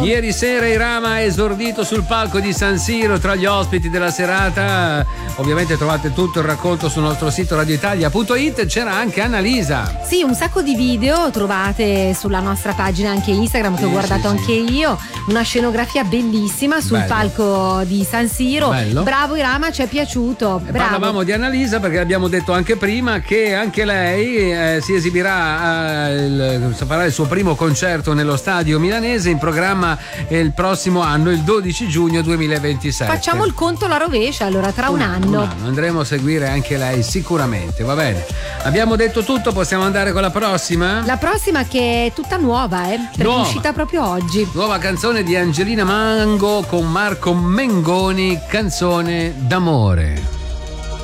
Ieri sera Irama ha esordito sul palco di San Siro tra gli ospiti della serata. Ovviamente trovate tutto il racconto sul nostro sito radioitalia.it. C'era anche Annalisa. Sì, un sacco di video trovate sulla nostra pagina anche Instagram, che ho guardato anche io. Una scenografia bellissima sul palco di San Siro. Bello. Bravo Irama, ci è piaciuto. Bravo. Parlavamo di Annalisa perché abbiamo detto anche prima che anche lei si esibirà, farà il suo primo concerto nello stadio milanese, in programma il prossimo anno, il 12 giugno 2027. Facciamo il conto alla rovescia, allora tra un anno. Andremo a seguire anche lei sicuramente, va bene. Abbiamo detto tutto, possiamo andare con la prossima? La prossima che è tutta nuova, perché è uscita proprio oggi. Nuova canzone di Angelina Mango con Marco Mengoni, Canzone d'amore.